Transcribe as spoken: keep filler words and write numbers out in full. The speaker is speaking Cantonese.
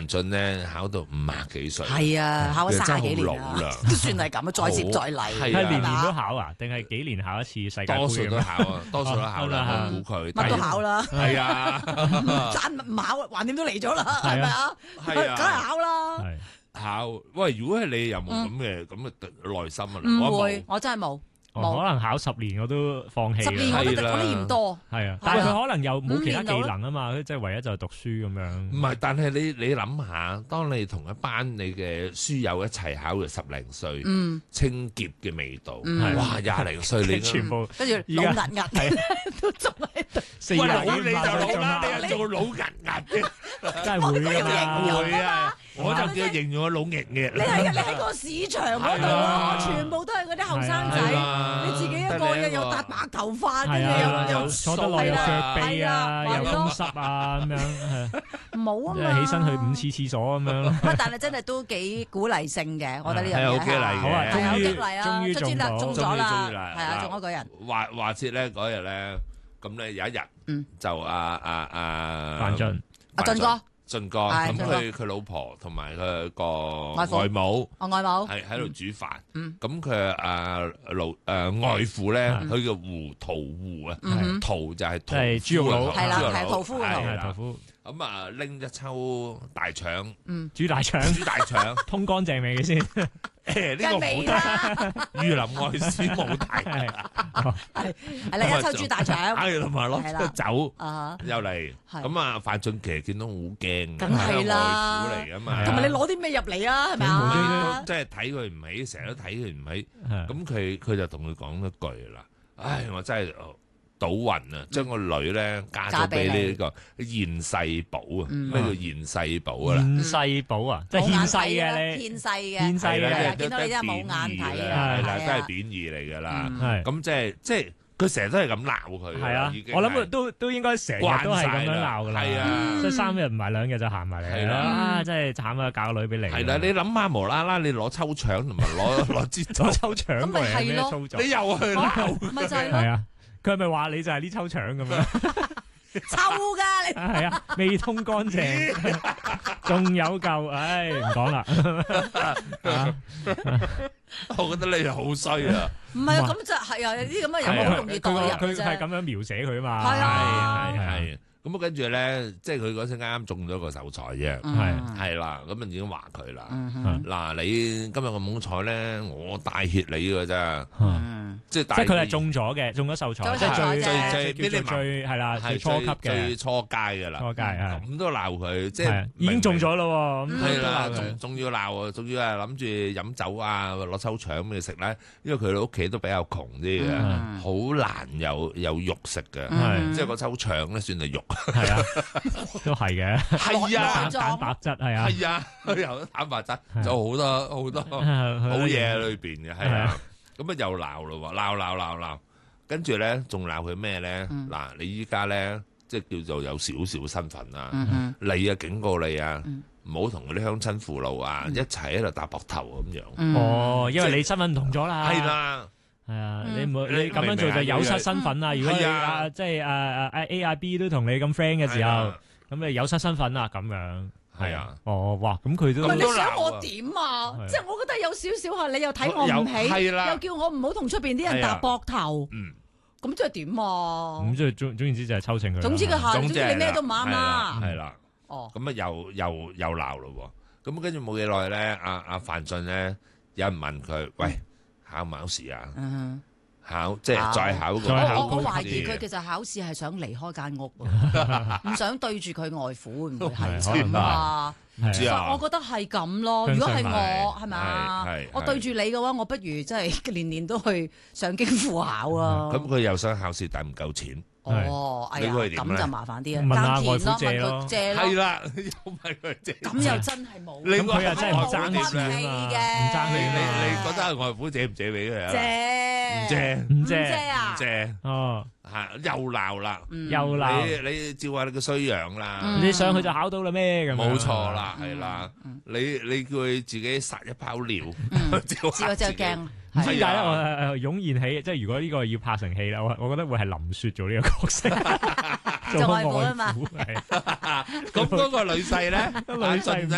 范進咧考到五廿幾歲， 係啊，考咗卅幾年老啦， 啦， 都算係咁啊，再接再厲。 係係年年都考啊？定係幾年考一次世界盃？ 多數都考啊，多數都考啦，我估佢乜都考啦。 係啊， 賺唔考，橫掂都嚟咗啦，係咪啊？ 係啊， 梗係考啦。 考喂，如果係你有冇咁嘅咁嘅耐心啊？ 唔會，我真係冇。 可能考十年我都放棄。 十年我都我都嫌多。 係啊，但係佢可能又冇其他技能啊嘛，即係唯一就係讀書咁樣。 唔係，但係你你諗下，當你同一班你嘅書友一齊考嘅十零歲，清潔嘅味道，哇！廿零歲你全部跟住老壓壓都仲喺度。 四廿幾你就老啦，你又做老壓壓嘅， 真係會㗎嘛？ 會啊！我就叫形容我老型嘅。 你係你喺個市場嗰度，全部都係嗰啲後生仔。你自己一個嘅又搭白頭髮，跟住又又坐得耐又腳痹啊，又風濕啊咁樣， 冇啊嘛， 即係起身去五次廁所咁樣。 不過但係真係都幾鼓勵性嘅，我覺得呢樣嘢係好激勵嘅， 好啊， 終於終於中咗， 中咗啦，係啊，中咗個人。 話話説咧嗰日咧，咁咧有一日就阿阿阿范進阿進哥。 進哥咁佢佢老婆同埋佢個外母， 哦外母係喺度煮飯。咁佢阿老誒外父咧，佢叫胡屠戶啊，屠就係屠豬肉佬， 係啦，係屠夫係屠夫。 咁啊拎一抽大腸， 煮大腸， 煮大腸， 通乾淨未嘅先？ 誒呢個冇得，御林外孫冇睇， 係係啦，一抽豬大腸， 係同埋攞出酒又嚟， 係咁啊范進其實見到好驚， 梗係啦， 外父嚟噶嘛， 同埋你攞啲咩入嚟啊？係咪啊？ 即係睇佢唔起，成日都睇佢唔起，咁佢佢就同佢講一句啦，唉，我真係賭運啊，將個女咧嫁咗俾呢個現世寶啊！咩叫現世寶啊？ 現世寶啊，即係現世嘅你， 現世嘅， 現世嘅， 見到你真係冇眼睇啊！ 係啦，都係貶義嚟噶啦。 係咁即係即係佢成日都係咁鬧佢。 係啊，我諗都都應該成日都係咁樣鬧噶啦。 係啊， 即係三日唔係兩日就行埋嚟。係啦，啊，真係慘啊！嫁個女俾你。 係啦，你諗下無啦啦，你攞抽腸同埋攞攞支攞抽腸過嚟係咩操作？ 你又去鬧， 咪就係咯。 係啊。佢係咪話你就係呢抽腸咁樣？ 臭㗎你！ 係啊，未通乾淨，仲有嚿，唉，唔講啦。 我覺得你係好衰啊！ 唔係啊，咁就係啊，有啲咁嘅人好容易代入嘅啫。 佢係咁樣描寫佢啊嘛。 係啊， 係係。咁啊，跟住咧，即係佢嗰陣啱啱中咗個秀才啫，係係啦，咁啊已經話佢啦。嗱，你今日個懵彩咧，我帶挈你㗎咋，即係即係佢係中咗嘅，中咗秀才， 即係最最最最最係啦，最初級嘅， 最初階㗎啦， 初階係咁都鬧佢，即係已經中咗咯喎，咁係啦，仲仲要鬧啊，仲要係諗住飲酒啊，攞抽腸咁嚟食咧，因為佢哋屋企都比較窮啲嘅，好難有有肉食嘅，即係個抽腸咧算係肉。 係啊，都係嘅。 係啊， 蛋白質係啊， 係啊，有蛋白質，就好多好多好嘢喺裏邊嘅，係啊。咁啊又鬧咯，鬧鬧鬧鬧，跟住咧仲鬧佢咩咧？嗱，你依家咧即係叫做有少少身份啊，你啊警告你啊，唔好同嗰啲鄉親父老啊一齊喺度搭膊頭咁樣。 哦，因為你身份唔同咗啦。 係啦。 係啊，你唔好你咁樣做就有失身份啊！如果你啊即係誒誒 A 啊 B 都同你咁 friend 嘅時候，咁你有失身份啊咁樣。 係啊， 哦，哇，咁佢都唔係你想我點啊？即係我覺得有少少係你又睇我唔起，又叫我唔好同出邊啲人搭膊頭。嗯，咁即係點啊？ 咁即係總總言之就係抽秤佢。 總之佢下，總之你咩都唔啱啦。 係啦。哦。咁啊又又又鬧咯喎！咁跟住冇幾耐咧，阿阿范進咧有人問佢：喂，考唔考試啊？考即係再考個。 我我懷疑佢其實考試係想離開間屋，唔想對住佢外父，會唔會係咁啊？ 唔知啊， 我覺得係咁咯。如果係我係咪啊？我對住你嘅話，我不如真係年年都去上京赴考啊。 咁佢又想考試，但係唔夠錢。 哦，哎呀，咁就麻煩啲啊！ 問下外父借咯， 借咯， 係啦，又問佢借， 咁又真係冇。 咁佢又真係唔爭氣嘅， 唔爭氣。 你你覺得外父借唔借俾佢啊？ 借， 唔借， 唔借啊？ 唔借，哦，係又鬧啦， 又鬧， 你你照下你個衰樣啦， 你上去就考到啦咩咁？ 冇錯啦，係啦，你你叫佢自己撒一泡尿， 照下自己驚。 唔知點解咧？我誒湧現起，即係如果呢個要拍成戲啦，我我覺得會係林雪做呢個角色， 做外父啊嘛。 咁嗰個女婿咧，女婿。